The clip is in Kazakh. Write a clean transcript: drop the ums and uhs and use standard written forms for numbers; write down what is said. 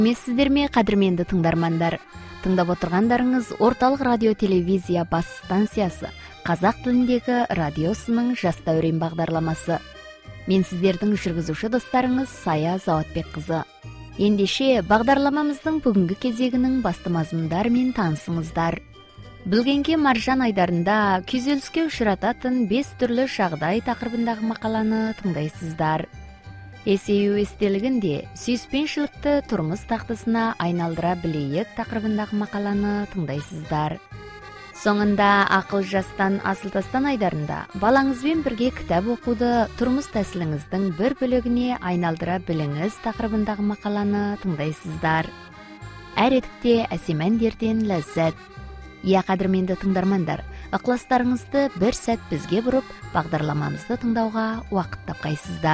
Эмессиздерме, кадырменди тыңдармандар. Тыңдап отургандарыңыз Орталык радио телевизия бас станциясы Казак тилиндеги радиосунун Жас дәурен багдарламасы. Мен сиздердин жүргүзүүчү досторуңуз Сая Заватбек кызы. Ендеше багдарламамыздын бүгүнкү кезегинин басты мазмундары менен таанысыңыздар. Билгенки маржан айдарында күйзөлүскө учурататын 5 түрлүү жагдай такырыбындагы макаланы тыңдайсыздар. Эсею эстелигинде сүйүспенчиликти турмуш тактысына айналдыра билейик такырыбындагы макаланы тыңдайсыздар. Соңунда акыл жастан асыл тастан айдарында балаңыз менен бирге китап окууду турмуш тәсилиңиздин бир бөлүгүнө айналдыра билиңиз такырыбындагы макаланы тыңдайсыздар. Әредикте әсемендерден ләззат. Я кадырменди тыңдармандар, ыкластарыңызды бир сәт бизге буруп, багдарламамызды тыңдауга убакыт тапкайсыздар.